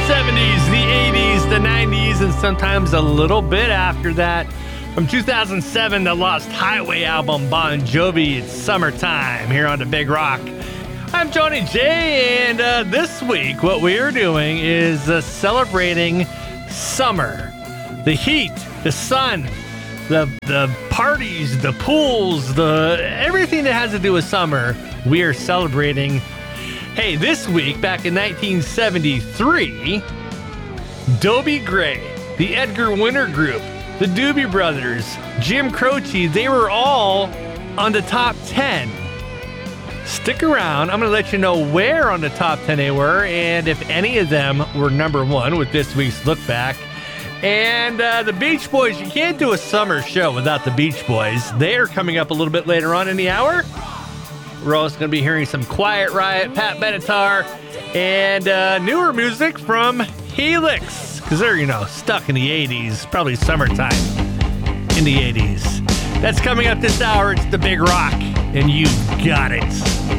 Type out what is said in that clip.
70s, the 80s, the 90s, and sometimes a little bit after that. From 2007, the Lost Highway album, Bon Jovi, It's Summertime, here on The Big Rock. I'm Johnny J, and this week what we are doing is celebrating summer. The heat, the sun, the parties, the pools, everything that has to do with summer, we are celebrating. Hey, this week, back in 1973, Dobie Gray, the Edgar Winter Group, the Doobie Brothers, Jim Croce, they were all on the top 10. Stick around. I'm going to let you know where on the top 10 they were and if any of them were number one with this week's Look Back. And the Beach Boys, you can't do a summer show without the Beach Boys. They are coming up a little bit later on in the hour. We're also going to be hearing some Quiet Riot, Pat Benatar, and newer music from Helix. Because they're, stuck in the 80s, probably summertime in the 80s. That's coming up this hour. It's The Big Rock, and you've got it.